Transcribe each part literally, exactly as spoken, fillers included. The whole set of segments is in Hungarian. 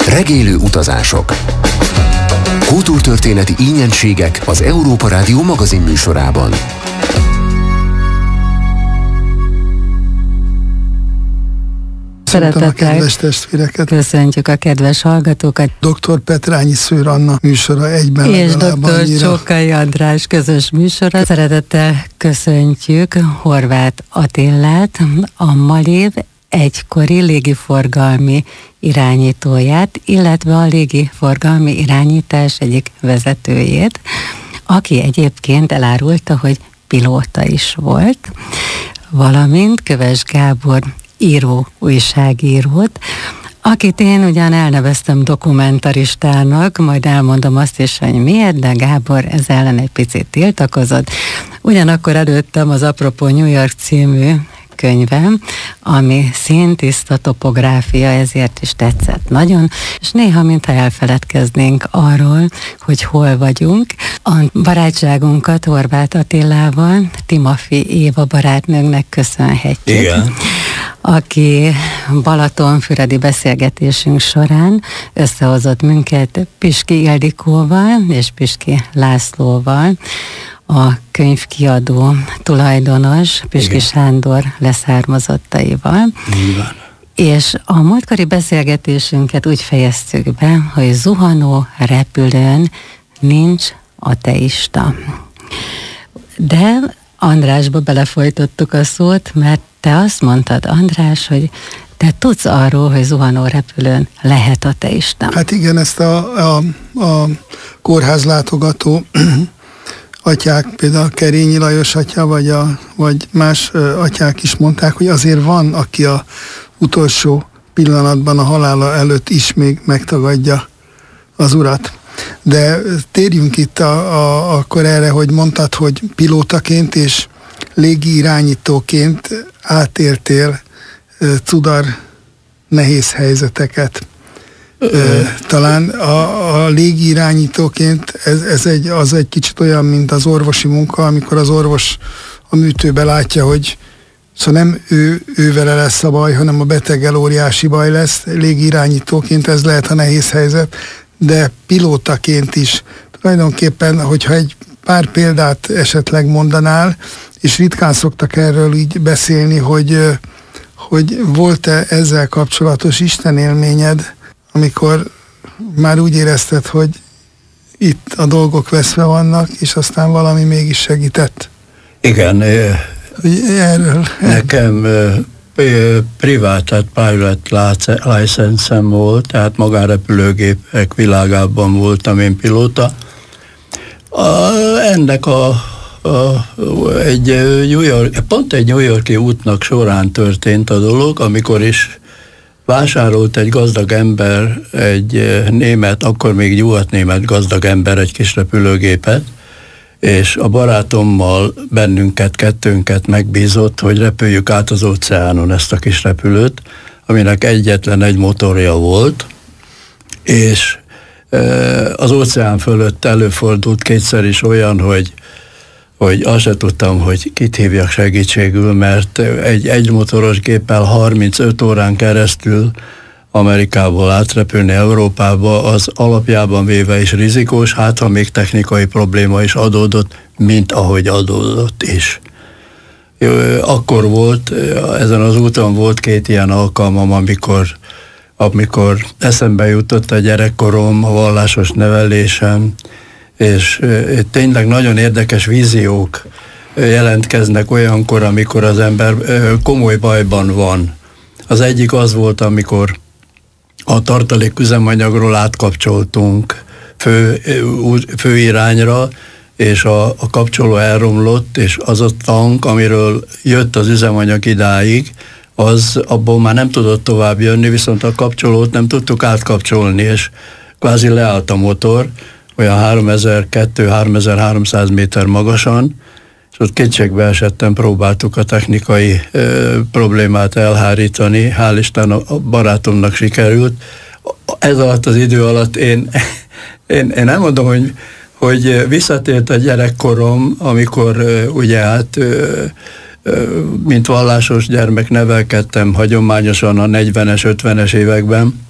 Regélő utazások. Kultúrtörténeti ínyentségek az Európa Rádió magazin műsorában. Szeretettel a kedves testvéreket. Köszöntjük a kedves hallgatókat. doktor Petrányi Szőr Anna műsora egyben. És doktor Csókai András közös műsora. Szeretettel köszöntjük Horváth Attillát, a MALÉV egykori légiforgalmi irányítóját, illetve a légiforgalmi irányítás egyik vezetőjét, aki egyébként elárulta, hogy pilóta is volt, valamint Köves Gábor író, újságírót, akit én ugyan elneveztem dokumentaristának, majd elmondom azt is, hogy miért, de Gábor ez ellen egy picit tiltakozott. Ugyanakkor előttem az Apropó New York című könyvem, ami színtiszta topográfia, ezért is tetszett nagyon, és néha mintha elfeledkeznénk arról, hogy hol vagyunk. A barátságunkat Horváth Attilával Timafi Éva barátnőnknek köszönhetjük. Igen. Aki balatonfüredi beszélgetésünk során összehozott minket Piski Ildikóval és Piski Lászlóval, a könyvkiadó tulajdonos Piski Igen. Sándor leszármazottaival. Igen. És a múltkori beszélgetésünket úgy fejeztük be, hogy zuhanó repülőn nincs ateista. De Andrásba belefolytottuk a szót, mert te azt mondtad, András, hogy te tudsz arról, hogy zuhanó repülőn lehet ateista. Hát igen, ezt a, a, a kórházlátogató atyák, például Kerényi Lajos atya, vagy, a, vagy más atyák is mondták, hogy azért van, aki a utolsó pillanatban a halála előtt is még megtagadja az urat. De térjünk itt a, a, akkor erre, hogy mondtad, hogy pilótaként és légi irányítóként átéltél uh, cudar nehéz helyzeteket. Uh, talán a, a légi irányítóként ez, ez egy, az egy kicsit olyan, mint az orvosi munka, amikor az orvos a műtőbe látja, hogy szóval nem ő, ő vele lesz a baj, hanem a beteggel óriási baj lesz. Légi irányítóként ez lehet a nehéz helyzet, de pilótaként is. Tulajdonképpen, hogyha egy pár példát esetleg mondanál, és ritkán szoktak erről így beszélni, hogy, hogy volt-e ezzel kapcsolatos istenélményed, amikor már úgy érezted, hogy itt a dolgok veszve vannak, és aztán valami mégis segített? Igen. Erről. Nekem privát pilot license-em volt, tehát magánrepülőgépek világában voltam én pilóta. A, ennek a, a, egy New York, pont egy New York-i útnak során történt a dolog, amikor is vásárolt egy gazdag ember, egy német, akkor még nyugatnémet gazdag ember egy kis repülőgépet, és a barátommal bennünket, kettőnket megbízott, hogy repüljük át az óceánon ezt a kis repülőt, aminek egyetlen egy motorja volt, és az óceán fölött előfordult kétszer is olyan, hogy, hogy azt se tudtam, hogy kit hívjak segítségül, mert egy egymotoros géppel harmincöt órán keresztül Amerikából átrepülni Európába, az alapjában véve is rizikós, hát ha még technikai probléma is adódott, mint ahogy adódott is. Akkor volt, ezen az úton volt két ilyen alkalmam, amikor, amikor eszembe jutott a gyerekkorom, a vallásos nevelésem, és tényleg nagyon érdekes víziók jelentkeznek olyankor, amikor az ember komoly bajban van. Az egyik az volt, amikor a tartalék üzemanyagról átkapcsoltunk fő, fő irányra, és a, a kapcsoló elromlott, és az a tank, amiről jött az üzemanyag idáig, az abból már nem tudott tovább jönni, viszont a kapcsolót nem tudtuk átkapcsolni, és kvázi leállt a motor, olyan háromezer-kétszáz-háromezer-háromszáz méter magasan, és ott kétségbe esetten próbáltuk a technikai ö, problémát elhárítani, hál' Isten a, a barátomnak sikerült. Ez alatt az idő alatt én, én, én nem mondom, hogy, hogy visszatért a gyerekkorom, amikor ö, ugye hát ö, ö, mint vallásos gyermek nevelkedtem hagyományosan a negyvenes, ötvenes években,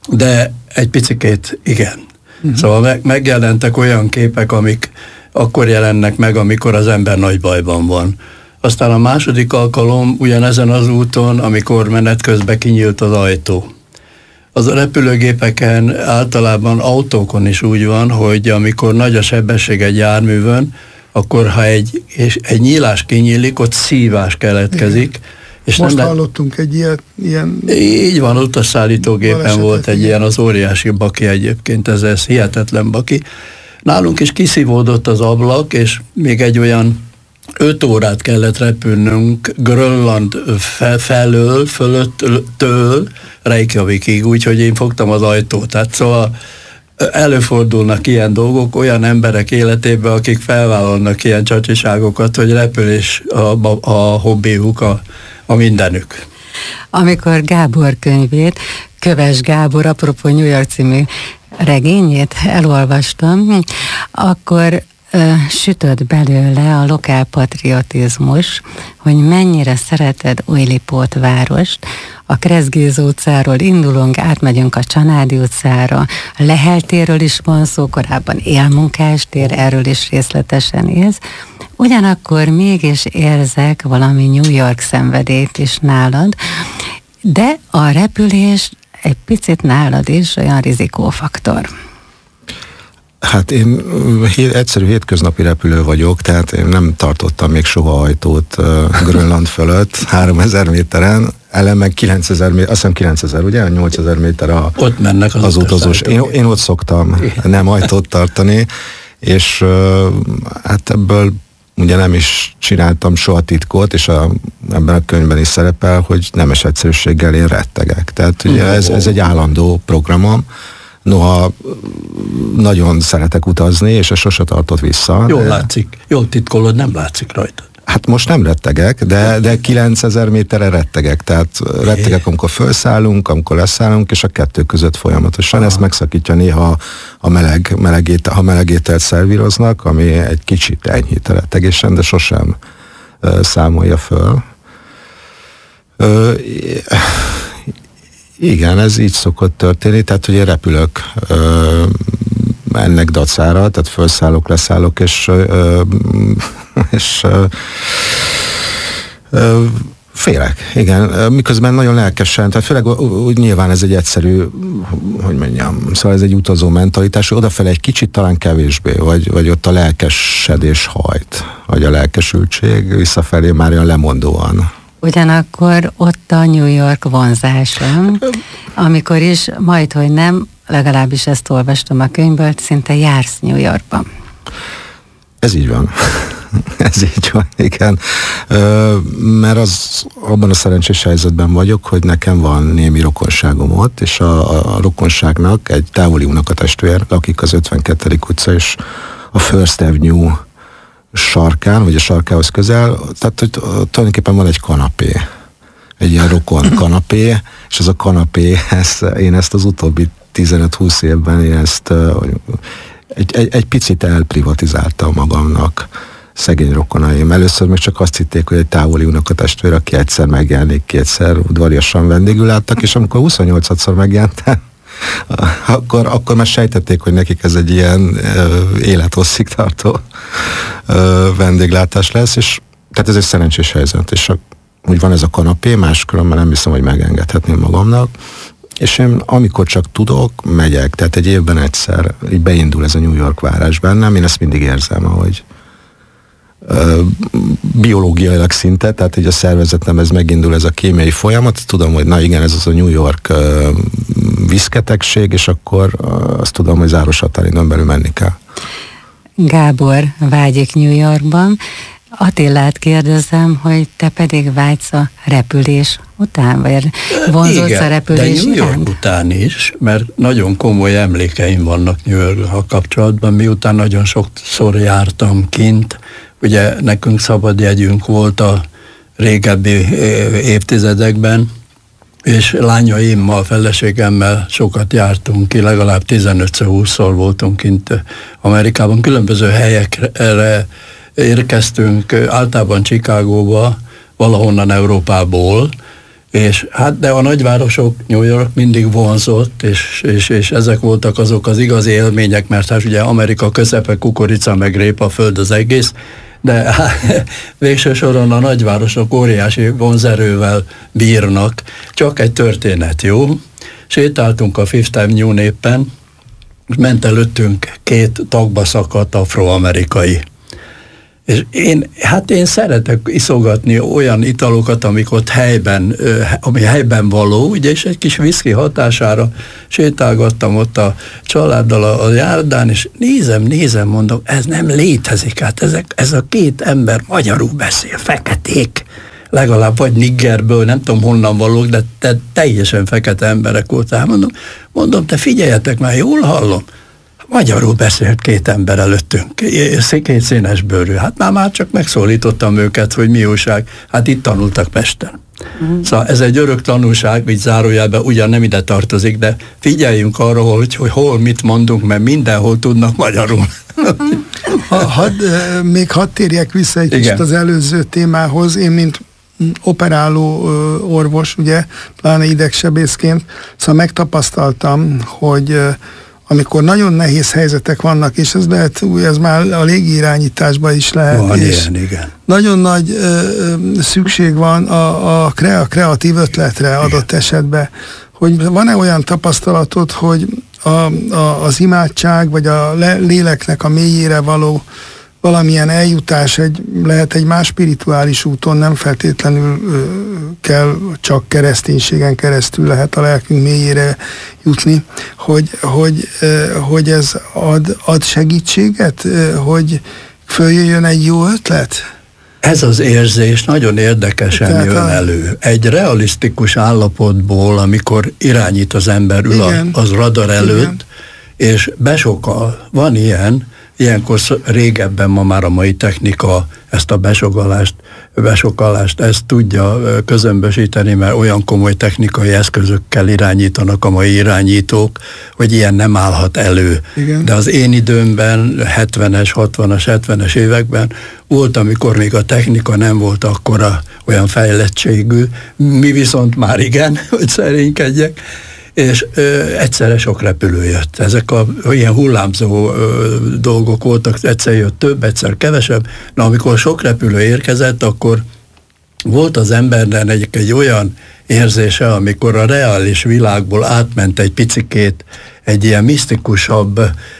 de egy picikét igen. Uh-huh. Szóval meg, megjelentek olyan képek, amik akkor jelennek meg, amikor az ember nagy bajban van. Aztán a második alkalom ugyanezen az úton, amikor menet közben kinyílt az ajtó. Az a repülőgépeken, általában autókon is úgy van, hogy amikor nagy a sebesség egy járművön, akkor ha egy, és egy nyílás kinyílik, ott szívás keletkezik. És most nem hallottunk egy ilyen... ilyen így van, utasszállítógépen volt egy igen. ilyen, az óriási baki egyébként, ez, ez hihetetlen baki. Nálunk is kiszívódott az ablak, és még egy olyan öt órát kellett repülnünk Grönland fel, felől, fölöttől Reykjavikig, úgyhogy én fogtam az ajtót. Tehát szóval előfordulnak ilyen dolgok olyan emberek életében, akik felvállalnak ilyen csacsiságokat, hogy repülés a, a, a hobbiuk, a, a mindenük. Amikor Gábor könyvét, Köves Gábor, apropó New York című regényét elolvastam, akkor ö, sütött belőle a lokálpatriotizmus, hogy mennyire szereted Újlipót várost. A Kreszgéz utcáról indulunk, átmegyünk a Csanádi utcára, a Lehel térről is van szó, korábban Élmunkás tér, erről is részletesen élsz. Ugyanakkor mégis érzek valami New York szenvedélyt is nálad, de a repülés egy picit nálad is olyan rizikófaktor. Hát én hé, egyszerű hétköznapi repülő vagyok, tehát én nem tartottam még soha ajtót uh, Grönland fölött, háromezer méteren, ellen meg kilencezer méter, azt hiszem kilencezer, ugye? nyolcezer méter a, ott mennek az, az utazós. Én, én ott szoktam nem ajtót tartani, és uh, hát ebből ugye nem is csináltam soha titkot, és a, ebben a könyvben is szerepel, hogy nemes egyszerűséggel én rettegek. Tehát ugye ez, ez egy állandó programom. Noha nagyon szeretek utazni, és ez sose tartott vissza. Jól látszik. Jól titkolod, nem látszik rajtad. Hát most nem rettegek, de, de kilencezer méterre rettegek. Tehát rettegek, amikor felszállunk, amikor leszállunk, és a kettő között folyamatosan. Aha. Ezt megszakítja néha a meleg, melegét, ha melegételt szervíroznak, ami egy kicsit enyhít a rettegésen, de sosem uh, számolja föl. Uh, igen, ez így szokott történni, tehát ugye repülök uh, ennek dacára, tehát felszállok, leszállok, és uh, és uh, uh, félek, igen, miközben nagyon lelkesen, tehát főleg úgy nyilván ez egy egyszerű, hogy mondjam, szóval ez egy utazó mentalitás, odafele egy kicsit talán kevésbé, vagy, vagy ott a lelkesedés hajt, vagy a lelkesültség, visszafelé már olyan lemondóan. Ugyanakkor ott a New York vonzása, amikor is majdhogy nem, legalábbis ezt olvastam a könyvből, szinte jársz New Yorkban. Ez így van. Ez így van, igen. Ö, mert az, abban a szerencsés helyzetben vagyok, hogy nekem van némi rokonságom ott, és a, a rokonságnak egy távoli unokatestvér, akik az ötvenkettedik utca és a First Avenue sarkán, vagy a sarkához közel, tehát hogy tulajdonképpen van egy kanapé, egy ilyen rokon kanapé, és ez a kanapé, ezt, én ezt az utóbbi tizenöt-húsz évben én ezt egy, egy, egy picit elprivatizáltam magamnak szegény rokonaim. Először még csak azt hitték, hogy egy távoli unokatestvér, aki egyszer megjelenik, kétszer udvariasan vendégül láttak, és amikor huszonnyolcadszor megjelentem, akkor, akkor már sejtették, hogy nekik ez egy ilyen uh, élethosszig tartó uh, vendéglátás lesz, és tehát ez egy szerencsés helyzet, és a, úgy van ez a kanapé, máskülönben nem hiszem, hogy megengedhetném magamnak, és én amikor csak tudok, megyek, tehát egy évben egyszer így beindul ez a New York várás bennem, én ezt mindig érzem, ahogy uh, biológiailag szinte, tehát így a szervezetem ez megindul, ez a kémiai folyamat, tudom, hogy na igen, ez az a New York uh, viszketegség, és akkor uh, azt tudom, hogy záros határidőn belül menni kell. Gábor vágyik New Yorkban. Attilát kérdezem, hogy te pedig vágysz a repülés után, vagy vonzódsz a repülés de New York iránt? Után is, mert nagyon komoly emlékeim vannak New York-a kapcsolatban, miután nagyon sokszor jártam kint. Ugye nekünk szabad jegyünk volt a régebbi évtizedekben, és lányaimmal, feleségemmel sokat jártunk ki, legalább tizenötször-húszszor voltunk kint Amerikában, különböző helyekre érkeztünk, általában Chicagóba, valahonnan Európából, És hát de a nagyvárosok, New York mindig vonzott, és, és, és ezek voltak azok az igazi élmények, mert hát ugye Amerika közepe, kukorica meg répa, föld az egész, de hát, végső soron a nagyvárosok óriási vonzerővel bírnak. Csak egy történet, jó? Sétáltunk a Fifth Avenue-n éppen, és ment előttünk két tagba szakadt afroamerikai. És én, hát én szeretek iszogatni olyan italokat, amik ott helyben, ami helyben való, ugye, és egy kis viszki hatására sétálgattam ott a családdal a, a járdán, és nézem, nézem, mondom, ez nem létezik, hát ezek, ez a két ember magyarul beszél, feketék, legalább vagy niggerből, nem tudom honnan valók, de te, teljesen fekete emberek voltál. Mondom, mondom, te figyeljetek már, jól hallom. Magyarul beszélt két ember előttünk, két színes bőrű. Hát már, már csak megszólítottam őket, hogy mi újság. Hát itt tanultak Pesten. Mm. Szóval ez egy örök tanulság, így zárójelben ugyan nem ide tartozik, de figyeljünk arra, hogy, hogy hol mit mondunk, mert mindenhol tudnak magyarul. ha, had, még hadd térjek vissza egy kicsit az előző témához. Én, mint operáló orvos, ugye, pláne idegsebészként, szóval megtapasztaltam, hogy amikor nagyon nehéz helyzetek vannak, és ez lehet, ez már a légirányításban is lehet. Van és ilyen, igen. Nagyon nagy ö, szükség van a, a kreatív ötletre adott igen. esetben, hogy van-e olyan tapasztalatod, hogy a, a, az imádság, vagy a léleknek a mélyére való valamilyen eljutás egy, lehet egy más spirituális úton, nem feltétlenül ö, kell csak kereszténységen keresztül lehet a lelkünk mélyére jutni, hogy, hogy, ö, hogy ez ad, ad segítséget, ö, hogy följöjjön egy jó ötlet? Ez az érzés nagyon érdekesen Tehát jön a... elő. Egy realisztikus állapotból, amikor irányít az ember, ül a, az radar előtt, Igen. és besokal. Van ilyen, ilyenkor régebben, ma már a mai technika ezt a besogalást, besokalást, ezt tudja közömbösíteni, mert olyan komoly technikai eszközökkel irányítanak a mai irányítók, hogy ilyen nem állhat elő. Igen. De az én időmben, hetvenes, hatvanas, hetvenes években volt, amikor még a technika nem volt akkora olyan fejlettségű, mi viszont már igen, hogy szerénykedjek, és ö, egyszerre sok repülő jött. Ezek a ilyen hullámzó ö, dolgok voltak, egyszer jött több, egyszer kevesebb. Na, amikor sok repülő érkezett, akkor volt az emberben egy, egy olyan érzése, amikor a reális világból átment egy picikét egy ilyen misztikusabb,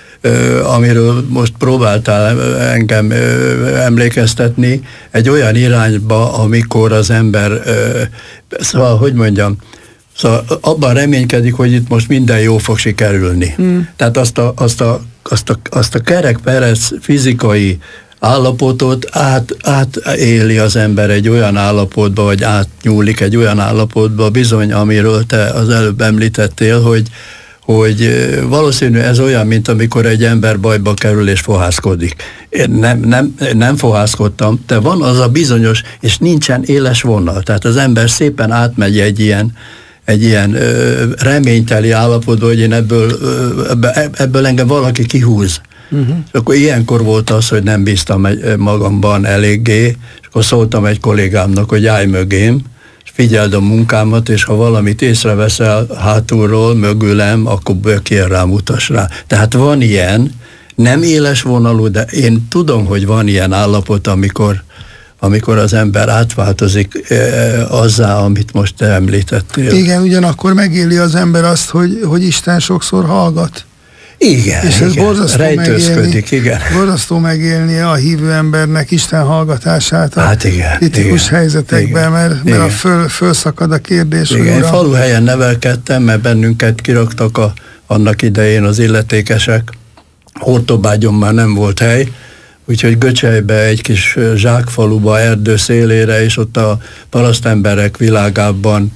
ö, amiről most próbáltál engem ö, emlékeztetni, egy olyan irányba, amikor az ember, ö, szóval, hogy mondjam, Szóval abban reménykedik, hogy itt most minden jó fog sikerülni. Mm. Tehát azt a, azt a, azt a, azt a kerekperec fizikai állapotot át, átéli az ember egy olyan állapotba, vagy átnyúlik egy olyan állapotba, bizony, amiről te az előbb említettél, hogy, hogy valószínű ez olyan, mint amikor egy ember bajba kerül és fohászkodik. Én nem, nem, nem fohászkodtam, de van az a bizonyos, és nincsen éles vonal. Tehát az ember szépen átmegy egy ilyen egy ilyen ö, reményteli állapotban, hogy én ebből, ö, ebből engem valaki kihúz. Uh-huh. És akkor ilyenkor volt az, hogy nem bíztam egy, magamban eléggé, és akkor szóltam egy kollégámnak, hogy állj mögém, és figyeld a munkámat, és ha valamit észreveszel hátulról, mögülem, akkor bökjél rá, mutass rá. Tehát van ilyen, nem éles vonalú, de én tudom, hogy van ilyen állapot, amikor amikor az ember átváltozik e, azzá, amit most te említettél. Igen, ugyanakkor megéli az ember azt, hogy, hogy Isten sokszor hallgat. Igen, és ez igen, borzasztó rejtőzködik, megélni, igen. Borzasztó megélni a hívő embernek Isten hallgatását a hát igen, kritikus igen, helyzetekben, igen, mert, mert a föl, fölszakad a kérdés. Igen, én uram, faluhelyen nevelkedtem, mert bennünket kiraktak a, annak idején az illetékesek. Hortobágyon már nem volt hely, úgyhogy Göcselybe, egy kis zsákfaluba, erdő szélére, és ott a parasztemberek világában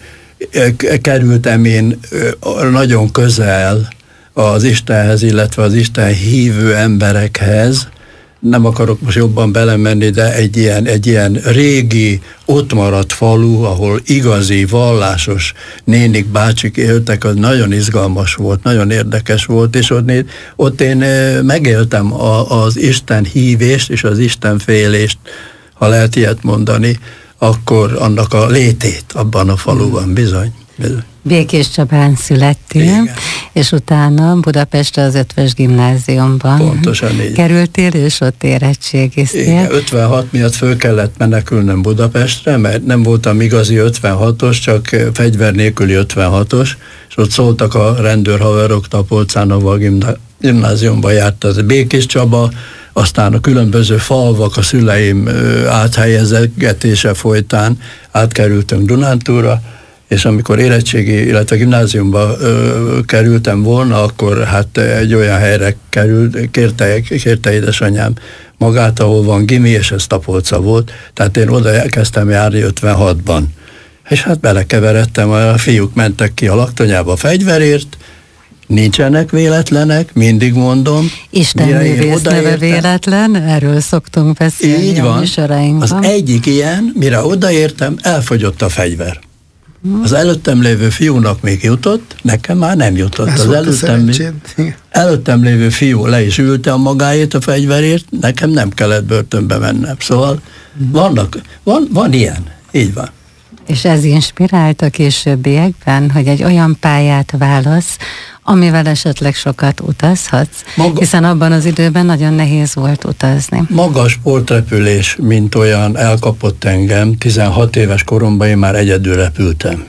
kerültem én nagyon közel az Istenhez, illetve az Isten hívő emberekhez. Nem akarok most jobban belemenni, de egy ilyen, egy ilyen régi, ott maradt falu, ahol igazi, vallásos nénik, bácsik éltek, az nagyon izgalmas volt, nagyon érdekes volt, és ott, ott én megéltem a, az Isten hívést és az Isten félést, ha lehet ilyet mondani, akkor annak a létét abban a faluban bizony. bizony. Békés Csabán születtél, igen. És utána Budapestre az Ötvös Gimnáziumban pontosan így kerültél, és ott érettségiztél. Igen, ötvenhat miatt föl kellett menekülnöm Budapestre, mert nem voltam igazi ötvenhatos, csak fegyver nélküli ötvenhatos, és ott szóltak a rendőrhaverok, Tapolcán, ahol a gimnáziumban járt az Békés Csaba, aztán a különböző falvak a szüleim áthelyezegetése folytán átkerültünk Dunántúlra, és amikor érettségi, illetve gimnáziumba ö, kerültem volna, akkor hát egy olyan helyre került, kérte, kérte édesanyám magát, ahol van gimi, és ez Tapolca volt, tehát én oda elkezdtem járni ötvenhatban. És hát belekeveredtem, a fiúk mentek ki a laktanyába fegyverért, nincsenek véletlenek, mindig mondom. Isten művész neve véletlen, erről szoktunk beszélni. Így van, az egyik ilyen, mire odaértem, elfogyott a fegyver. Az előttem lévő fiúnak még jutott, nekem már nem jutott. Ez az előttem, előttem lévő fiú le is ülte a magáét a fegyverért, nekem nem kellett börtönbe mennem. Szóval vannak, van, van ilyen, így van. És ez inspirált a későbbiekben, hogy egy olyan pályát válasz, amivel esetleg sokat utazhatsz, Maga, hiszen abban az időben nagyon nehéz volt utazni. Maga a sportrepülés, mint olyan elkapott engem, tizenhat éves koromban én már egyedül repültem.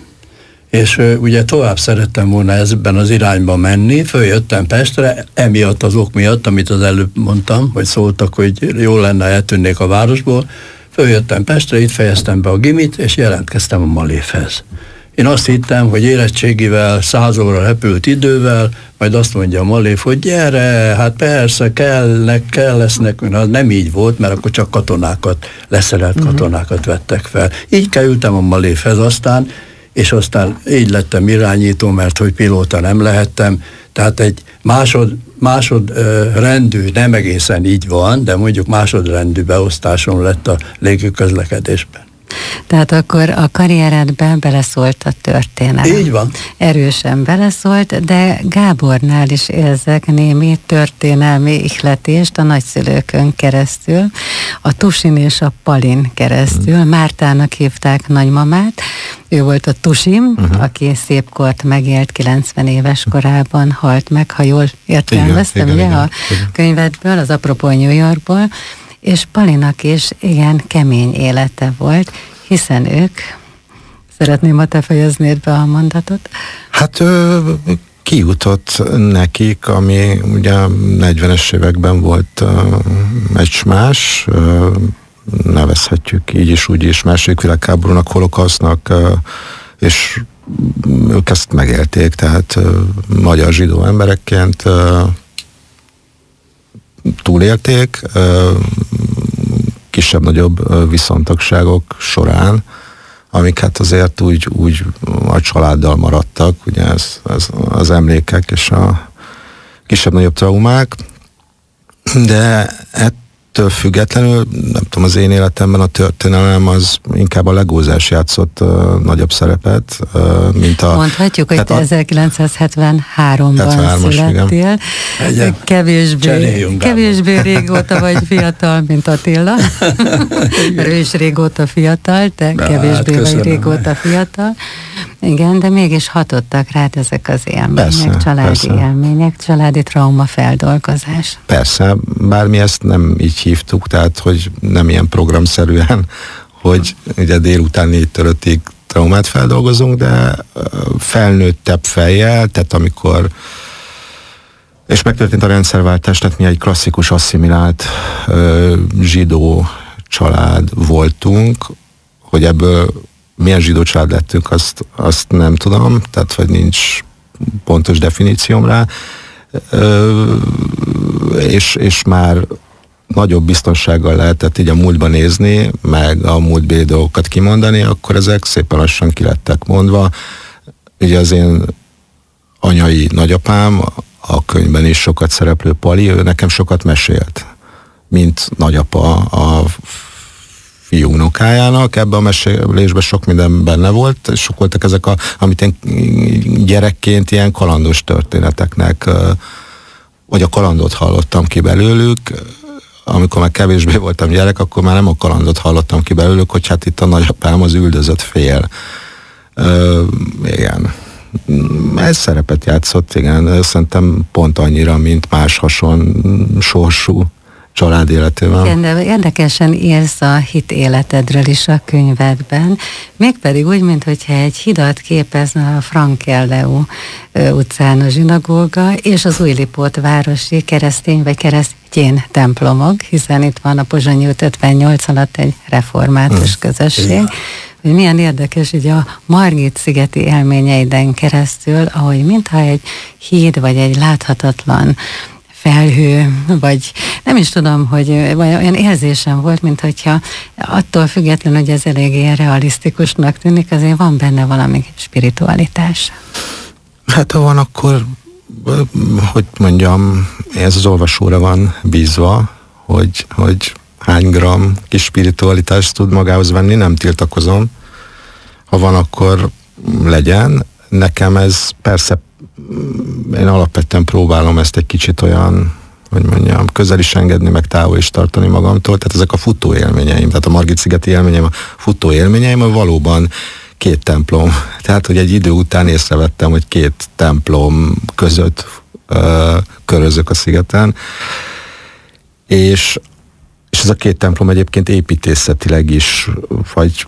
És uh, ugye tovább szerettem volna ezben az irányba menni, följöttem Pestre, emiatt az ok miatt, amit az előbb mondtam, hogy szóltak, hogy jól lenne, eltűnnék a városból, följöttem Pestre, itt fejeztem be a gimit, és jelentkeztem a Malévhez. Én azt hittem, hogy érettségivel, száz óra repült idővel, majd azt mondja a Malév, hogy gyere, hát persze, kellnek, kell lesz nekünk. Az nem így volt, mert akkor csak katonákat, leszerelt katonákat vettek fel. Így kerültem a Malévhez aztán, és aztán így lettem irányító, mert hogy pilóta nem lehettem. Tehát egy másod, másodrendű, nem egészen így van, de mondjuk másodrendű beosztásom lett a légiközlekedésben. Tehát akkor a karrieredben beleszólt a történelem. Így van. Erősen beleszólt, de Gábornál is érzek némi történelmi ihletést a nagyszülőkön keresztül, a Tusin és a Palin keresztül. Mártának hívták nagymamát, ő volt a Tusim, uh-huh. aki szép kort megélt, kilencven éves korában halt meg, ha jól értelmeztem, ugye, a könyvedből, az Apropó New Yorkból, és Palinak is igen kemény élete volt, hiszen ők, szeretném, ha te fejeznéd be a mondatot. Hát ö, kijutott nekik, ami ugye negyvenes években volt ö, egy más, ö, nevezhetjük így is, úgy is, második világháborúnak, holokausznak, ö, és ők ezt megélték, tehát ö, magyar zsidó emberekként ö, túlélték, kisebb-nagyobb viszontagságok során, amik hát azért úgy, úgy a családdal maradtak, ugye ez, ez az emlékek és a kisebb-nagyobb traumák, de ettől függetlenül, nem tudom, az én életemben a történelem az inkább a legózás játszott uh, nagyobb szerepet, uh, mint a... Mondhatjuk, hogy te a, ezerkilencszázhetvenháromban születtél. Kevésbé, kevésbé régóta vagy fiatal, mint Attila. Mert ő is régóta fiatal, te de kevésbé hát, vagy régóta fiatal. Igen, de mégis hatottak rád ezek az élmények, persze, családi persze. élmények, családi traumafeldolgozás. Persze, bár mi ezt nem így hívtuk, tehát hogy nem ilyen programszerűen, hogy ugye délután négytől ötig traumát feldolgozunk, de felnőttebb fejjel, tehát amikor és megtörtént a rendszerváltás, tehát mi egy klasszikus asszimilált ö, zsidó család voltunk, hogy ebből milyen zsidó család lettünk, azt, azt nem tudom, tehát vagy nincs pontos definícióm rá, ö, és, és már nagyobb biztonsággal lehetett így a múltba nézni, meg a múltbéli dolgokat kimondani, akkor ezek szépen lassan ki lettek mondva. Ugye az én anyai nagyapám, a könyvben is sokat szereplő Pali, ő nekem sokat mesélt, mint nagyapa a fiú unokájának. Ebben a mesélésben sok minden benne volt, és sok voltak ezek, a, amit én gyerekként ilyen kalandos történeteknek, vagy a kalandot hallottam ki belőlük. amikor már kevésbé voltam gyerek, akkor már nem a kalandot hallottam ki belőlük, hogy hát itt a nagyapám az üldözött fél. Ö, igen. Ez szerepet játszott, igen. Szerintem pont annyira, mint más hasonló sorsú család életében. Igen, de érdekesen írsz a hit életedről is a könyvedben, mégpedig úgy, mintha egy hidat képezne a Frank-Eldeu utcán a zsinagóga és az Újlipót városi keresztény vagy keresztény templomok, hiszen itt van a Pozsonyi út ötvennyolc alatt egy református közösség. Igen. Hogy milyen érdekes, hogy a Margit-szigeti élményeiden keresztül, ahogy mintha egy híd vagy egy láthatatlan felhő, vagy nem is tudom, hogy olyan érzésem volt, mint hogyha attól függetlenül, hogy ez eléggé realisztikusnak tűnik, azért van benne valami spiritualitás. Hát ha van, akkor, hogy mondjam, ez az olvasóra van bízva, hogy, hogy hány gram kis spiritualitást tud magához venni, nem tiltakozom. Ha van, akkor legyen. Nekem ez persze, én alapvetően próbálom ezt egy kicsit olyan, hogy mondjam, közel is engedni, meg távol is tartani magamtól. Tehát ezek a futó élményeim, tehát a Margit-szigeti élményeim, a futó élményeim, hogy valóban két templom. Tehát, hogy egy idő után észrevettem, hogy két templom között ö, körözök a szigeten. És És ez a két templom egyébként építészetileg is, vagy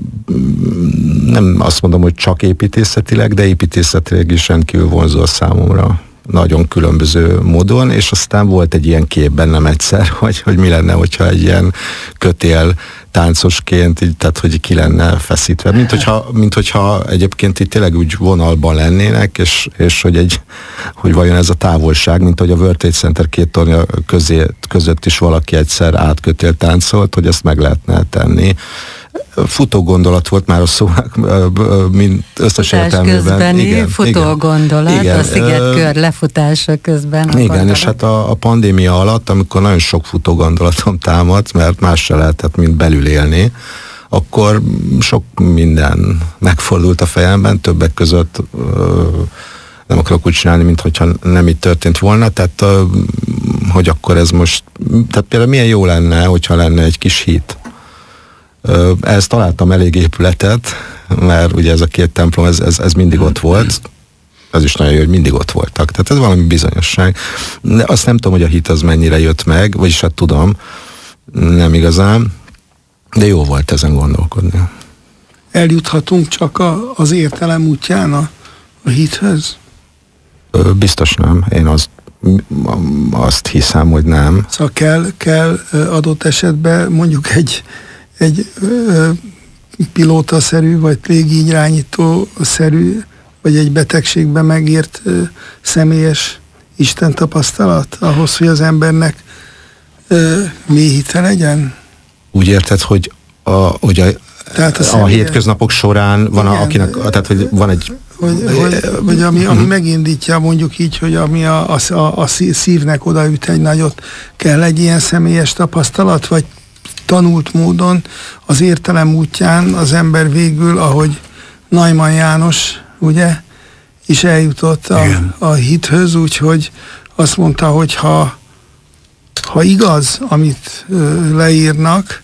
nem azt mondom, hogy csak építészetileg, de építészetileg is rendkívül vonzó a számomra. Nagyon különböző módon, és aztán volt egy ilyen kép bennem egyszer, hogy, hogy mi lenne, hogyha egy ilyen kötél táncosként, így, tehát hogy ki lenne feszítve. Mint hogyha, mint hogyha egyébként itt tényleg úgy vonalban lennének, és, és hogy, egy, hogy vajon ez a távolság, mint hogy a World Trade Center két tornya közé, között is valaki egyszer átkötél táncolt, hogy ezt meg lehetne tenni. Futó gondolat volt már a szó, mint összes értelmében. Közbeni igen, futó igen, gondolat, igen, a szigetkör lefutása közben. Igen, gondolat. És hát a, a pandémia alatt, amikor nagyon sok futó gondolatom támadt, mert más se lehetett, mint belül élni, akkor sok minden megfordult a fejemben, többek között nem akarok úgy csinálni, mintha nem így történt volna, tehát hogy akkor ez most, tehát például milyen jó lenne, hogyha lenne egy kis hit. Ehhez találtam elég épületet, mert ugye ez a két templom, ez, ez, ez mindig ott volt. Ez is nagyon jó, hogy mindig ott voltak. Tehát ez valami bizonyosság. De azt nem tudom, hogy a hit az mennyire jött meg, vagyis hát tudom, nem igazán, de jó volt ezen gondolkodni. Eljuthatunk csak a, az értelem útján a, a hithez? Biztos nem. Én azt, azt hiszem, hogy nem. Szóval kell, kell adott esetben mondjuk egy egy ö, pilótaszerű, vagy légirányító-szerű, vagy egy betegségben megírt ö, személyes Isten tapasztalat, ahhoz, hogy az embernek ö, mély hite legyen? Úgy érted, hogy a, hogy a, tehát a, a személye, hétköznapok során van, a, akinek, tehát hogy van egy... Hogy, hogy, vagy ami, ami megindítja, mondjuk így, hogy ami a, a, a szívnek odaüt egy nagyot, kell egy ilyen személyes tapasztalat, vagy tanult módon az értelem útján az ember végül, ahogy Neumann János, ugye, is eljutott a, a hithöz, úgyhogy azt mondta, hogy ha, ha igaz, amit ö, leírnak,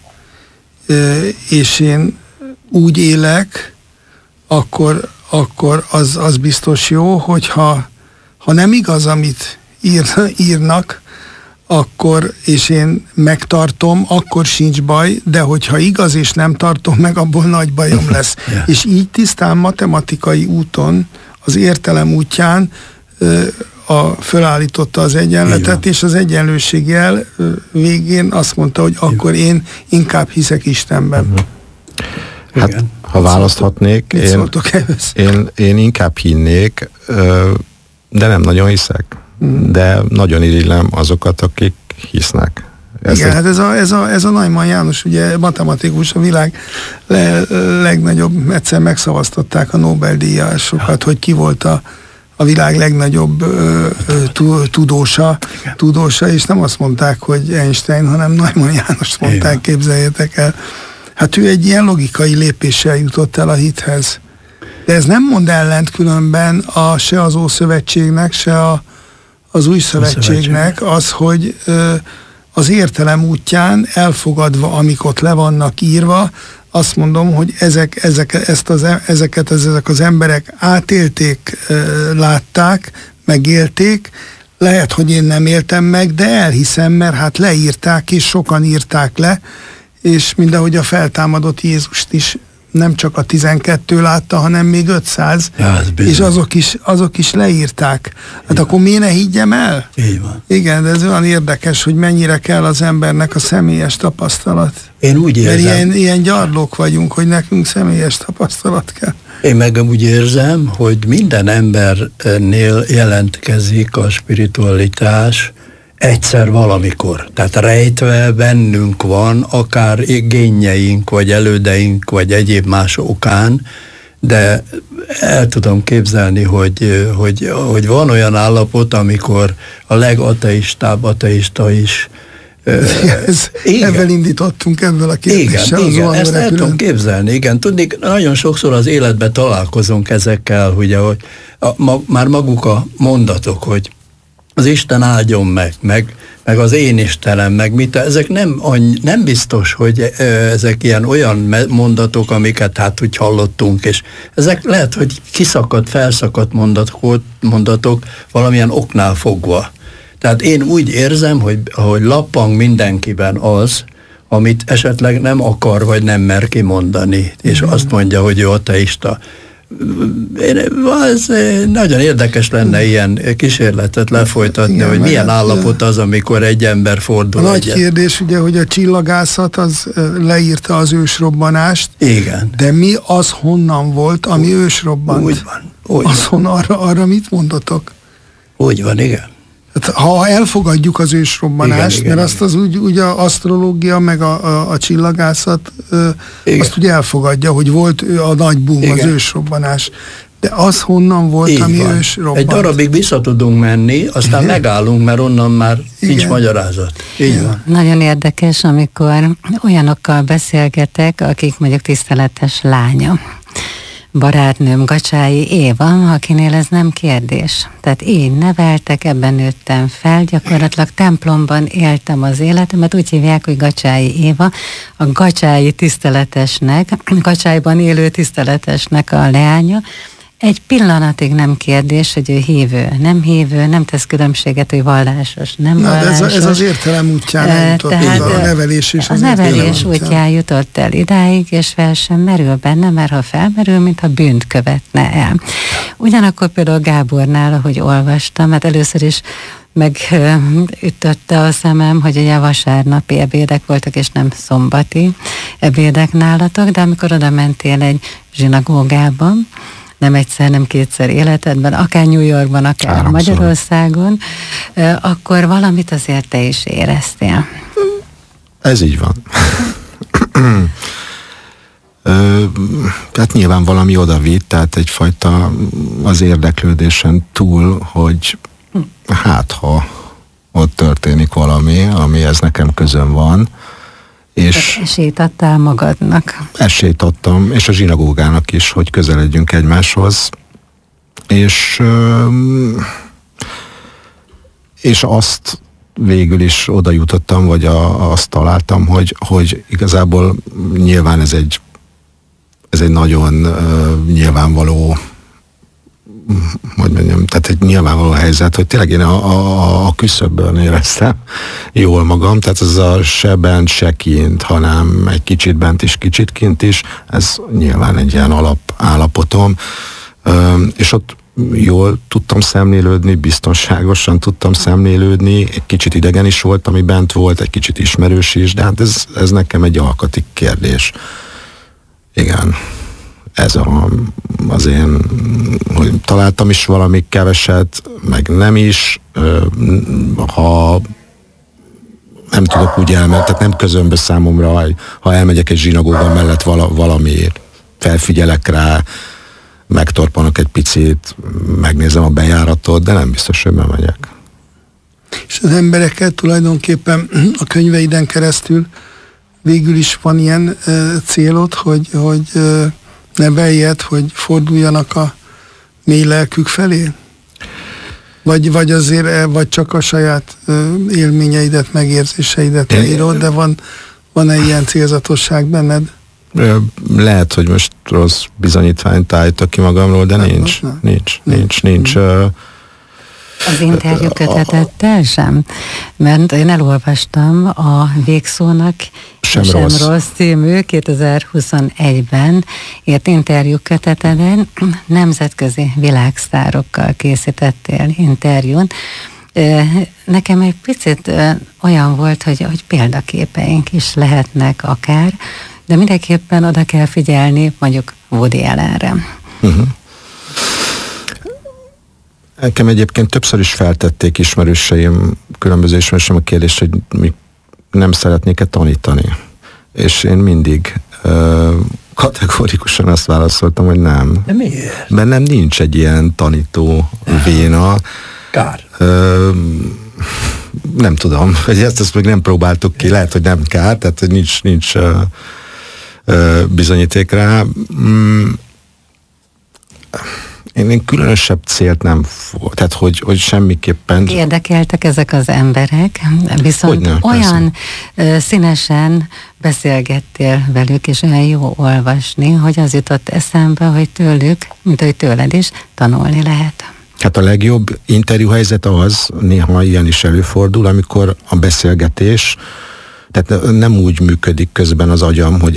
ö, és én úgy élek, akkor, akkor az, az biztos jó, hogyha ha nem igaz, amit ír, írnak, akkor, és én megtartom, akkor sincs baj, de hogyha igaz és nem tartom meg, abból nagy bajom lesz. Yeah. És így tisztán matematikai úton, az értelem útján a, fölállította az egyenletet, és az egyenlőségjel végén azt mondta, hogy akkor én inkább hiszek Istenben. Uh-huh. Hát, igen. Ha választhatnék, én, én, én inkább hinnék, de nem nagyon hiszek. De nagyon irigylem azokat, akik hisznek. Ez igen, egy... hát ez a, ez, a, ez a Neumann János, ugye matematikus, a világ le, legnagyobb, egyszer megszavaztatták a Nobel-díjasokat, hogy ki volt a, a világ legnagyobb ö, ö, tudósa, tudósa, és nem azt mondták, hogy Einstein, hanem Neumann Jánost mondták, igen. Képzeljétek el. Hát ő egy ilyen logikai lépéssel jutott el a hithez. De ez nem mond ellent különben a, se az Ószövetségnek, se a, az Új Szövetségnek az, hogy ö, az értelem útján elfogadva, amik ott le vannak írva, azt mondom, hogy ezek, ezek, ezt az, ezeket az, ezek az emberek átélték, látták, megélték, lehet, hogy én nem éltem meg, de elhiszem, mert hát leírták, és sokan írták le, és mindahogy a feltámadott Jézust is nem csak a tizenkettő látta, hanem még ötszáz, ja, és azok is, azok is leírták. Hát igen. Akkor miért ne higgyem el? Így van. Igen, de ez olyan érdekes, hogy mennyire kell az embernek a személyes tapasztalat. Én úgy érzem. Mert ilyen, ilyen gyarlók vagyunk, hogy nekünk személyes tapasztalat kell. Én meg úgy érzem, hogy minden embernél jelentkezik a spiritualitás egyszer valamikor. Tehát rejtve bennünk van, akár génjeink, vagy elődeink, vagy egyéb más okán, de el tudom képzelni, hogy, hogy, hogy van olyan állapot, amikor a legateistább ateista is Ez, ebben indítottunk, ebből a kérdéssel. Igen, igen, ezt el tudom képzelni, igen. Tudni, nagyon sokszor az életben találkozunk ezekkel, ugye, hogy a, ma, már maguk a mondatok, hogy az Isten áldjon meg, meg, meg az én Istenem, meg mit, ezek nem, annyi, nem biztos, hogy ö, ezek ilyen olyan mondatok, amiket hát úgy hallottunk, és ezek lehet, hogy kiszakadt, felszakadt mondatok, mondatok valamilyen oknál fogva. Tehát én úgy érzem, hogy, hogy lappang mindenkiben az, amit esetleg nem akar, vagy nem mer kimondani, és mm. azt mondja, hogy ő ateista. Ez nagyon érdekes lenne ilyen kísérletet lefolytatni, igen, hogy milyen állapot az, amikor egy ember fordul. A nagy egyet. Kérdés ugye, hogy a csillagászat az leírta az ősrobbanást. Igen. De mi az honnan volt, ami úgy, ősrobbant? Úgy van. Úgy az van. Arra, arra mit mondotok? Úgy van, igen. Hát, ha elfogadjuk az ősrobbanást, igen, mert igen, azt az úgy, úgy az asztrológia, meg a, a, a csillagászat igen. azt ugye elfogadja, hogy volt a nagy boom, igen. az ősrobbanás. De az honnan volt, így ami van. Ősrobbant? Egy darabig vissza tudunk menni, aztán igen. megállunk, mert onnan már igen. nincs magyarázat. Így van. Nagyon érdekes, amikor olyanokkal beszélgetek, akik mondjuk tiszteletes lánya. Barátnőm Gacsái Éva, akinél ez nem kérdés. Tehát én neveltek, ebben nőttem fel, gyakorlatilag templomban éltem az életemet, úgy hívják, hogy Gacsái Éva, a gacsái tiszteletesnek, Gacsályban élő tiszteletesnek a leánya. Egy pillanatig nem kérdés, hogy ő hívő, nem hívő, nem tesz különbséget, hogy vallásos, nem na, vallásos. Ez, a, ez az értelem útján eljutott, tehát a nevelés is. Az, az nevelés útján jutott el idáig, és fel sem merül benne, mert ha felmerül, mintha bűnt követne el. Ugyanakkor például Gábornál, ahogy olvastam, hát először is megütötte a szemem, hogy ugye vasárnapi ebédek voltak, és nem szombati ebédek nálatok, de amikor oda mentél egy zsinagógában, nem egyszer, nem kétszer életedben, akár New Yorkban, akár Áramszor. Magyarországon, akkor valamit azért te is éreztél. Ez így van. Tehát nyilván valami odavitt, tehát egyfajta az érdeklődésen túl, hogy hát ha ott történik valami, amihez nekem közöm van, és esélyt adtál magadnak. Esélyt adtam, és a zsinagógának is, hogy közeledjünk egymáshoz. És, és azt végül is oda jutottam, vagy a, azt találtam, hogy, hogy igazából nyilván ez egy, ez egy nagyon uh, nyilvánvaló, hogy mondjam, tehát egy nyilvánvaló helyzet, hogy tényleg én a, a, a küszöbben éreztem jól magam, tehát ez a se bent, se kint, hanem egy kicsit bent is, kicsit kint is, ez nyilván egy ilyen alapállapotom, és ott jól tudtam szemlélődni, biztonságosan tudtam szemlélődni, egy kicsit idegen is volt, ami bent volt, egy kicsit ismerős is, de hát ez, ez nekem egy alkati kérdés. Igen. Ez a, az én, hogy találtam is valami keveset, meg nem is, ha nem tudok úgy elmenni, tehát nem közömbös számomra, ha elmegyek egy zsinagóga mellett vala, valamiért, felfigyelek rá, megtorpanok egy picit, megnézem a bejáratot, de nem biztos, hogy bemegyek. És az emberekkel tulajdonképpen a könyveiden keresztül végül is van ilyen uh, célod, hogy, hogy uh, neveljed, hogy forduljanak a mély lelkük felé? Vagy, vagy azért, vagy csak a saját élményeidet, megérzéseidet írod, de van, van-e ilyen célzatosság benned? Lehet, hogy most rossz bizonyítványt állítok ki magamról, de nincs, nincs, nincs, nincs, nincs. Az interjú kötetettel sem? Mert én elolvastam a Végszónak Sem, sem rossz. rossz című kétezer-huszonegyben írt interjú köteteden nemzetközi világsztárokkal készítettél interjún. Nekem egy picit olyan volt, hogy, hogy példaképeink is lehetnek akár, de mindenképpen oda kell figyelni mondjuk Woody Allenre. Uh-huh. Nekem egyébként többször is feltették ismerőseim, különböző ismerőseim a kérdést, hogy mi nem szeretnék-e tanítani. És én mindig uh, kategorikusan azt válaszoltam, hogy nem. De miért? Bennem nincs egy ilyen tanító véna. Kár. Uh, nem tudom, hogy ezt, ezt még nem próbáltuk ki, lehet, hogy nem kár, tehát hogy nincs, nincs uh, uh, bizonyíték rá. Mm. Én, én különösebb célt nem, tehát hogy, hogy semmiképpen... Érdekeltek ezek az emberek, viszont Hogyne, olyan persze. színesen beszélgettél velük, és olyan jó olvasni, hogy az jutott eszembe, hogy tőlük, mint hogy tőled is, tanulni lehet. Hát a legjobb interjúhelyzet az, néha ilyen is előfordul, amikor a beszélgetés, tehát nem úgy működik közben az agyam, hogy,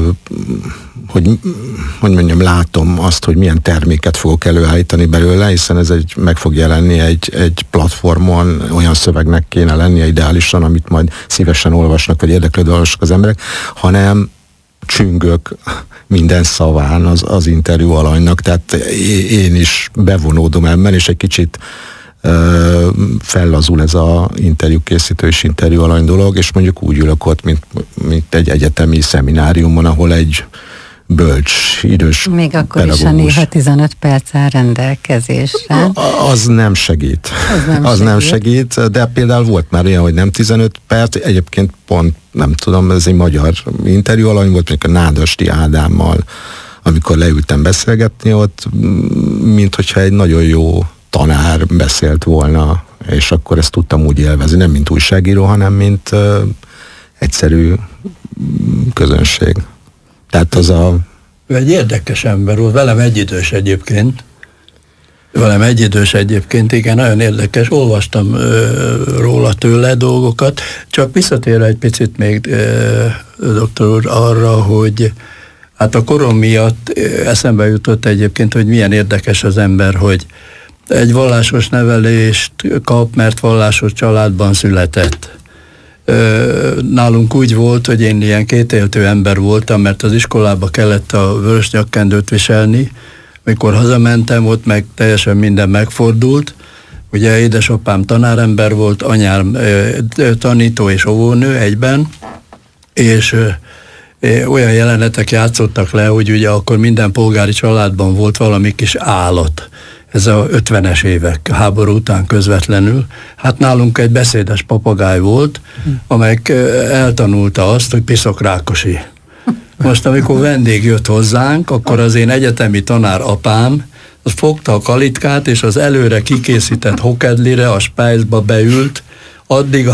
hogy, hogy mondjam, látom azt, hogy milyen terméket fogok előállítani belőle, hiszen ez egy, meg fog jelenni egy, egy platformon, olyan szövegnek kéne lennie ideálisan, amit majd szívesen olvasnak, vagy érdeklődve olvasnak az emberek, hanem csüngök minden szaván az, az interjú alanynak, tehát én is bevonódom ebben, és egy kicsit uh, fellazul ez a interjúkészítő és interjú alany dolog, és mondjuk úgy ülök ott, mint, mint egy egyetemi szemináriumon, ahol egy bölcs, idős Még akkor pedagógus. is a néha tizenöt perc áll rendelkezésre. Az nem segít. Az nem az segít. nem segít, de például volt már olyan, hogy nem tizenöt perc, egyébként pont, nem tudom, ez egy magyar interjú alany volt, mondjuk a Nádasdy Ádámmal, amikor leültem beszélgetni ott, mint hogyha egy nagyon jó tanár beszélt volna, és akkor ezt tudtam úgy élvezni, nem mint újságíró, hanem mint uh, egyszerű közönség. Tehát az a... Ő egy érdekes ember volt, velem egyidős egyébként. Velem egyidős egyébként, igen, nagyon érdekes. Olvastam ö, róla tőle dolgokat, csak visszatérve egy picit még, ö, doktor úr, arra, hogy hát a korom miatt eszembe jutott egyébként, hogy milyen érdekes az ember, hogy egy vallásos nevelést kap, mert vallásos családban született. Nálunk úgy volt, hogy én ilyen kétéltő ember voltam, mert az iskolába kellett a vörös nyakkendőt viselni. Mikor hazamentem, ott meg teljesen minden megfordult. Ugye édesapám tanárember volt, anyám tanító és óvónő egyben, és olyan jelenetek játszottak le, hogy ugye akkor minden polgári családban volt valami kis állat. Ez a ötvenes évek, háború után közvetlenül. Hát nálunk egy beszédes papagáj volt, amelyik eltanulta azt, hogy Piszok Rákosi. Most, amikor vendég jött hozzánk, akkor az én egyetemi tanár apám, az fogta a kalitkát, és az előre kikészített hokedlire, a spájzba beült, addig a...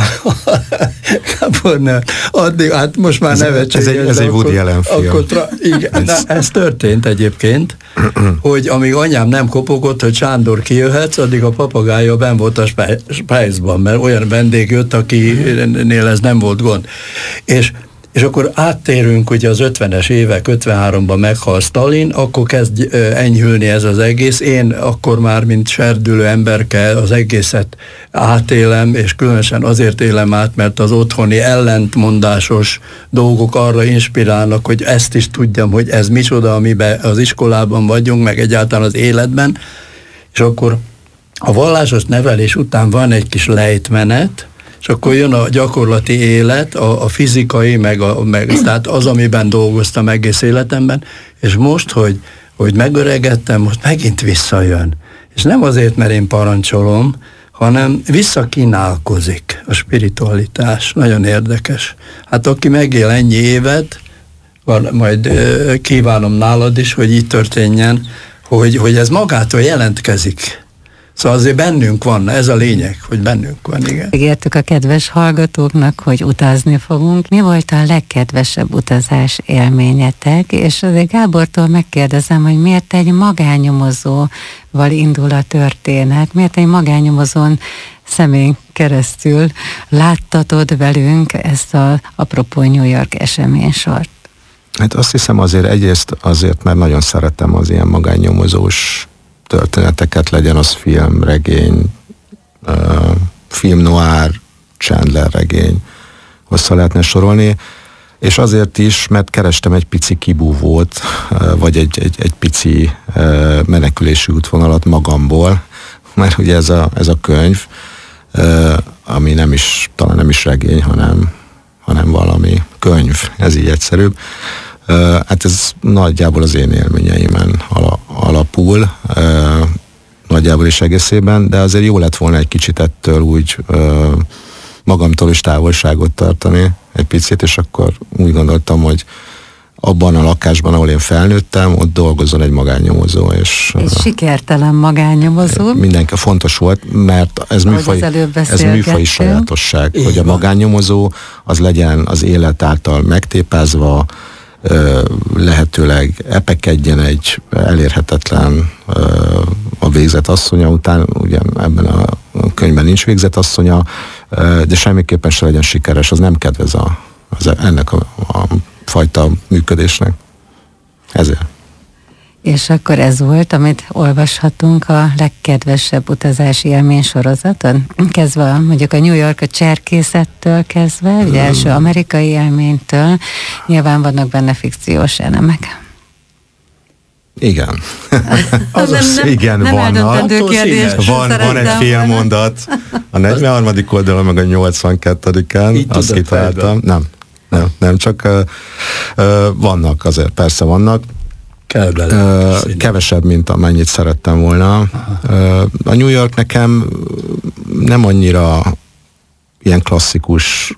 addig, hát most már nevetséges. Ez egy, ez egy Woody Allen film. Akkor tra, igen, ez. ez történt egyébként, hogy amíg anyám nem kopogott, hogy Sándor kijöhetsz, addig a papagája benn volt a spájzban, mert olyan vendég jött, akinél ez nem volt gond. És És akkor áttérünk, ugye az ötvenes évek, ötvenháromban meghal Sztalin, akkor kezd enyhülni ez az egész. Én akkor már, mint serdülő emberke az egészet átélem, és különösen azért élem át, mert az otthoni ellentmondásos dolgok arra inspirálnak, hogy ezt is tudjam, hogy ez micsoda, amiben az iskolában vagyunk, meg egyáltalán az életben. És akkor a vallásos nevelés után van egy kis lejtmenet, és akkor jön a gyakorlati élet, a, a fizikai, meg, a, meg tehát az, amiben dolgoztam egész életemben, és most, hogy, hogy megöregettem, most megint visszajön. És nem azért, mert én parancsolom, hanem visszakínálkozik a spiritualitás. Nagyon érdekes. Hát aki megél ennyi évet, van, majd uh, kívánom nálad is, hogy így történjen, hogy, hogy ez magától jelentkezik. Szóval azért bennünk van, ez a lényeg, hogy bennünk van, igen. Ígértük a kedves hallgatóknak, hogy utazni fogunk. Mi volt a legkedvesebb utazás élményetek? És azért Gábortól megkérdezem, hogy miért egy magánnyomozóval indul a történet? Miért egy magánnyomozón személyen keresztül láttatod velünk ezt a apropó New York eseménysort? Hát azt hiszem azért egyrészt azért, mert nagyon szeretem az ilyen magánnyomozós történeteket, legyen az film, regény, uh, film noir, Chandler regény, hosszá lehetne sorolni, és azért is, mert kerestem egy pici kibúvót, uh, vagy egy, egy, egy pici uh, menekülési útvonalat magamból, mert ugye ez a, ez a könyv, uh, ami nem is, talán nem is regény, hanem, hanem valami könyv, ez így egyszerűbb. Uh, hát ez nagyjából az én élményeimen alapul, uh, nagyjából is egészében, de azért jó lett volna egy kicsit ettől úgy uh, magamtól is távolságot tartani egy picit, és akkor úgy gondoltam, hogy abban a lakásban, ahol én felnőttem, ott dolgozzon egy magánnyomozó. És, egy uh, sikertelen magánnyomozó. Mindenki fontos volt, mert ez műfaj, ez műfaj sajátosság, így hogy van. A magánnyomozó az legyen az élet által megtépázva, lehetőleg epekedjen egy elérhetetlen a végzett asszonya után, ugye ebben a könyvben nincs végzett asszonya, de semmiképpen se legyen sikeres, az nem kedvez a, az ennek a, a fajta működésnek. Ezért. És akkor ez volt, amit olvashatunk a legkedvesebb utazási élmény sorozaton? Kezdve mondjuk a New York a cserkészettől kezdve, ugye első amerikai élménytől, nyilván vannak benne fikciós elemek. Igen. Azaz, nem, igen, nem vannak. Kérdés, van, van egy félmondat. A negyvenharmadik oldalon, meg a nyolcvankettődiken azt kitaláltam. Nem, nem, nem, csak uh, uh, vannak azért, persze vannak. Uh, kevesebb, mint amennyit szerettem volna. Uh, a New York nekem nem annyira ilyen klasszikus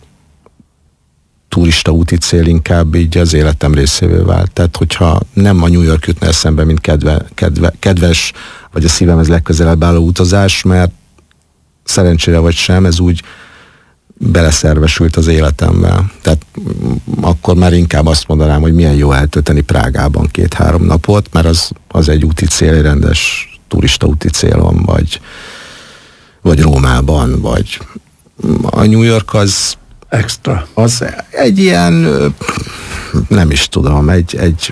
turista úti cél, inkább így az életem részévé vált. Tehát, hogyha nem a New York jutna eszembe, mint kedve, kedve, kedves, vagy a szívemhez legközelebb álló utazás, mert szerencsére vagy sem, ez úgy beleszervesült az életembe. Tehát akkor már inkább azt mondanám, hogy milyen jó eltölteni Prágában két-három napot, mert az, az egy úti cél, egy rendes turista úti célom, vagy, vagy Rómában, vagy a New York az extra. Az egy ilyen, nem is tudom, egy, egy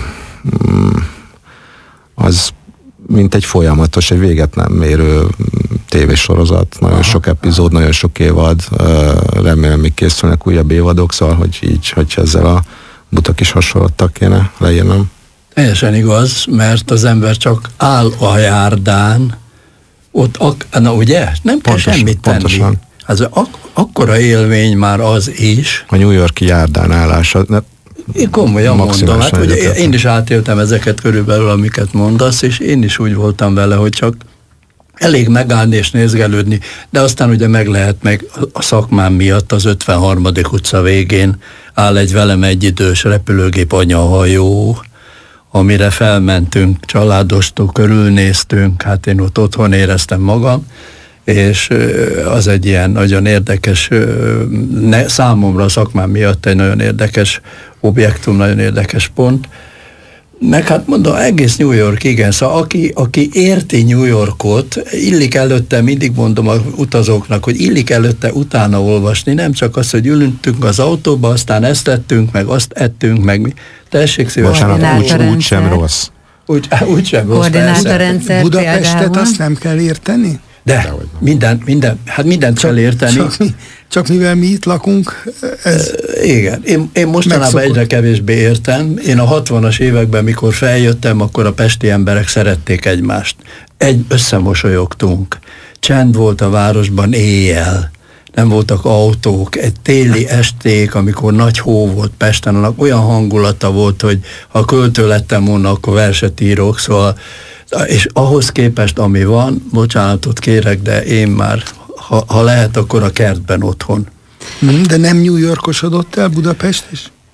az mint egy folyamatos, egy véget nem mérő tévésorozat, nagyon aha, sok epizód, aha. nagyon sok évad, remélem még készülnek újabb évadok, szóval, hogy így, hogyha ezzel a buta kis hasonlattal kéne leírnom. Teljesen igaz, mert az ember csak áll a járdán, ott, ak- na ugye, nem kell pontosan, semmit tenni. Pontosan. Ez ak- akkora élmény már az is. A New York-i járdán állása. Én komolyan mondom, hát ugye én is átéltem ezeket körülbelül, amiket mondasz, és én is úgy voltam vele, hogy csak elég megállni és nézgelődni, de aztán ugye meg lehet meg a szakmám miatt az ötvenharmadik utca végén áll egy velem egyidős repülőgép anyahajó, amire felmentünk, családostól körülnéztünk, hát én ott otthon éreztem magam, és az egy ilyen nagyon érdekes, ne, számomra a szakmám miatt egy nagyon érdekes objektum, nagyon érdekes pont. Meg hát mondom, egész New York, igen, szóval aki, aki érti New Yorkot, illik előtte, mindig mondom az utazóknak, hogy illik előtte utána olvasni, nem csak az, hogy ülünk az autóba, aztán ezt tettünk, meg azt ettünk, meg mi. Tessék szívesen. Bocsánat, úgy, úgy sem rossz. Úgy, úgy sem rossz, koordinátorrendszer. Budapestet azt nem kell érteni? De, minden, minden, hát mindent csak, kell érteni. Csak, mi, csak mivel mi itt lakunk, ez e, igen, én, én mostanában megszokott. Egyre kevésbé értem. Én a hatvanas években, mikor feljöttem, akkor a pesti emberek szerették egymást. Egy összemosolyogtunk. Csend volt a városban éjjel. Nem voltak autók. Egy téli esték, amikor nagy hó volt Pesten, annak olyan hangulata volt, hogy ha költő lettem volna, akkor verset írok, szóval és ahhoz képest, ami van, bocsánatot kérek, de én már, ha, ha lehet, akkor a kertben otthon. De nem New Yorkosodott el Budapest is?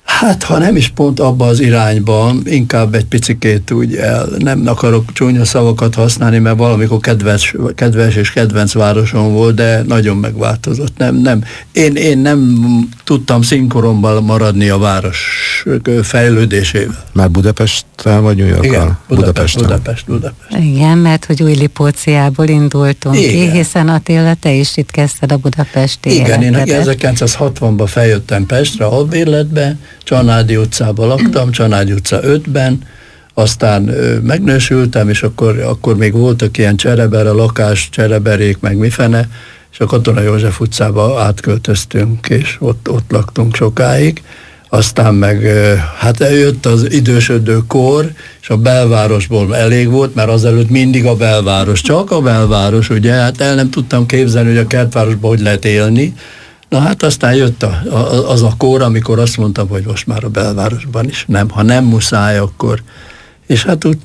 Hát, ha nem is pont abba az irányba, inkább egy picikét úgy el, nem akarok csúnya szavakat használni, mert valamikor kedves, kedves és kedvenc városom volt, de nagyon megváltozott. Nem, nem. Én, én nem tudtam színkoromban maradni a város fejlődésével. Már Budapesttel vagy New Yorkkal? Igen, Budapest, Budapest, Budapest. Igen, mert hogy Újlipóciából indultunk Igen. ki, hiszen Attila, te is itt kezdted a budapesti Igen, életedet. én ezerkilencszázhatvanban feljöttem Pestre, albérletbe, Csanádi utcában laktam, Csanádi utca ötben, aztán ö, megnősültem, és akkor, akkor még voltak ilyen cserebere lakás, csereberék, meg mifene, és a Katona József utcába átköltöztünk, és ott, ott laktunk sokáig. Aztán meg, ö, hát eljött az idősödő kor, és a belvárosból elég volt, mert azelőtt mindig a belváros, csak a belváros, ugye, hát el nem tudtam képzelni, hogy a kertvárosban hogy lehet élni. Na hát aztán jött a, a, az a kor, amikor azt mondtam, hogy most már a belvárosban is nem. Ha nem muszáj, akkor... És hát úgy